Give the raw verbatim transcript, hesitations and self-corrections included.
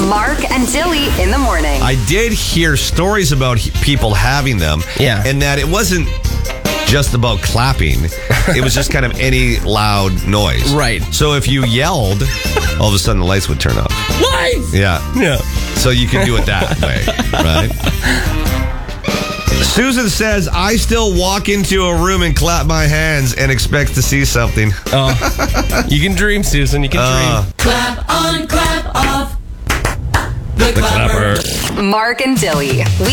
Mark and Dilly in the morning. I did hear stories about he- people having them. Yeah. And that it wasn't just about clapping. It was just kind of any loud noise. Right. So if you yelled, all of a sudden the lights would turn off. Lights! Yeah. Yeah. So you can do it that way, right? Susan says, I still walk into a room and clap my hands and expect to see something. Oh, you can dream, Susan. You can Uh, dream. Clap on, clap off. The clapper. Mark and Dilly.